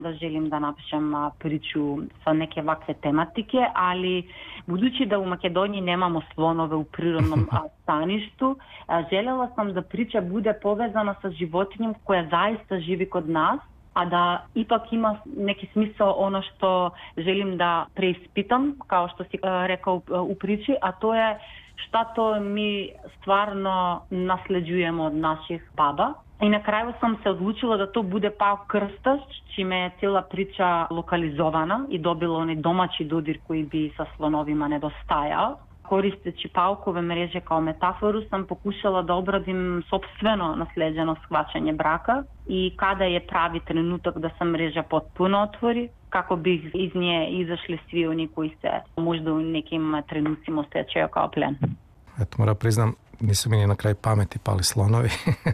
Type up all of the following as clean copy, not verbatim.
da želim da napišem priču sa neke ovakve tematike, ali budući da u Makedoniji nemamo slonove u prirodnom staništu, željela sam da priča bude povezana sa životinjom koja zaista živi kod nas, a da ipak ima neki smisao ono što želim da preispitam, kao što si rekao u priči, a to je šta to mi stvarno nasleđujemo od naših baba. I na kraju sam se odlučila da to bude Pauk Krstaš, čime je cijela priča lokalizovana i dobila onaj domaći dodir koji bi sa slonovima nedostajao. Koristeći paukove mreže kao metaforu sam pokušala da obradim sopstveno nasleđeno shvaćanje braka i kada je pravi trenutak da se mreža potpuno otvori, kako bi iz nje izašli svi oni koji se možda u nekim trenucima osjećaju kao plen. Eto, moram priznam, nisu mi ni na kraj pameti pali slonovi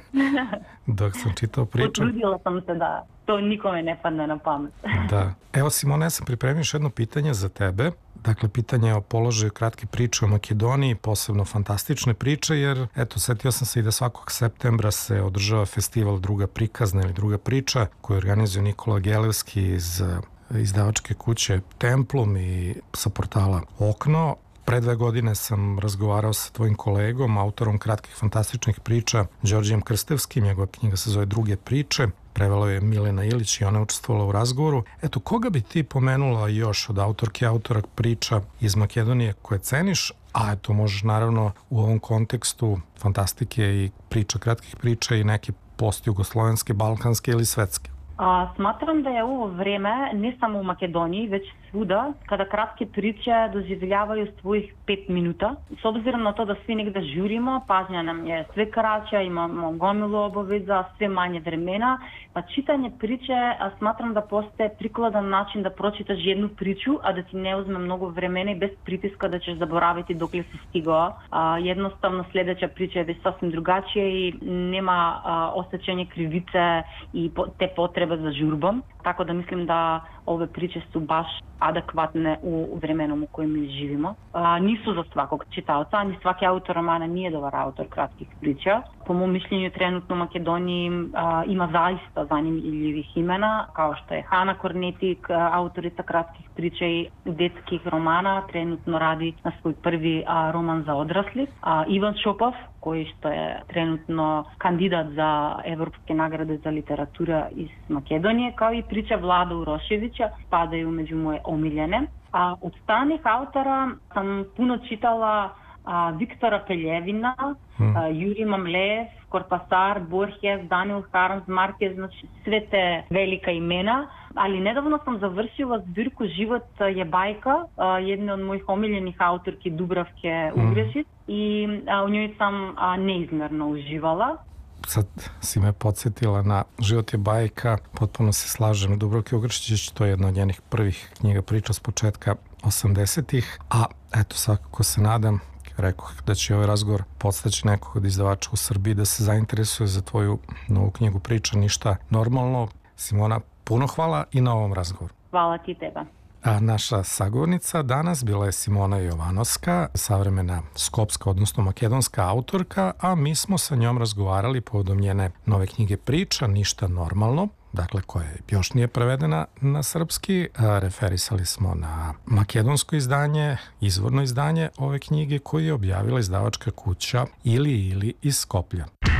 dok sam čitao priču. Potrudila sam se da to nikome ne padne na pamet. Da. Evo, Simona, ja sam pripremio još jedno pitanje za tebe. Dakle, pitanje je o položaju kratke priče o Makedoniji, posebno fantastične priče, jer, eto, setio sam se i da svakog septembra se održava festival Druga prikazna ili Druga priča, koju organizuje Nikola Gelevski iz izdavačke kuće Templum i sa portala Okno. Pre 2 godine sam razgovarao sa tvojim kolegom, autorom kratkih fantastičnih priča, Đorđijem Krstevskim. Njegova knjiga se zove Druge priče. Prevela je Milena Ilić i ona je učestvovala u razgovoru. Eto, koga bi ti pomenula još od autorke i autora priča iz Makedonije koje ceniš? A eto, možeš naravno u ovom kontekstu fantastike i priča, kratkih priča i neke post-jugoslovenske, balkanske ili svetske. Smatram da je ovo vreme, ne samo u Makedoniji, već svuda, kada kratke priče doživljavaju svojih 5 minuta. S obzirom na to da svi negde žurimo, pažnja nam je sve kraća, imamo gomilu obaveza, sve manje vremena, pa čitanje priče smatram da postaje prikladan način da pročitaš jednu priču, a da ti ne uzme mnogo vremena i bez pritiska da ćeš zaboraviti dokle si stigao. Jednostavno sljedeća priča je već sasvim drugačija i nema osjećanje krivice i te potrebe za žurbom, tako da mislim da ove priče su baš adekvatne u vremenom u kojem mi živimo. Nisu za svakog čitaoca, ni svaki autor romana nije dobar autor kratkih priča. Po mom mišljenju trenutno u Makedoniji ima zaista zanimljivih imena, kao što je Hana Kornetik, autorica kratkih priča i detskih romana, trenutno radi na svoj prvi roman za odrasli. Ivan Šopov, koji što je trenutno kandidat za Evropske nagrade za literatura iz Makedonije, kao i priča Vlada Uroševića, spadaju među moje omiljene. A od stranih autora sam puno čitala Viktora Peljevina, Juri Mamlejev, Korpasar, Borges, Daniel Harms, Marquez, znači sve te velika imena. Ali nedavno sam završila zbirku Život je bajka, jedne od mojih omiljenih autorki Dubravke Ugrešić i u njoj sam neizmjerno uživala. Sad si me podsjetila na Život je bajka, potpuno se slažem. Dubravke Ugrešić, to je jedna od njenih prvih knjiga priča s početka 80-ih, a eto, svakako se nadam, rekoh da će ovaj razgovor podstaći nekog od izdavača u Srbiji da se zainteresuje za tvoju novu knjigu priča Ništa normalno. Simona, puno hvala i na ovom razgovoru. Hvala ti teba. A naša sagovornica danas bila je Simona Jovanovska, savremena skopska, odnosno makedonska autorka, a mi smo sa njom razgovarali povodom njene nove knjige priča Ništa normalno, dakle koja još nije prevedena na srpski. Referisali smo na makedonsko izdanje, izvorno izdanje ove knjige koje je objavila izdavačka kuća Ili iz Skoplja.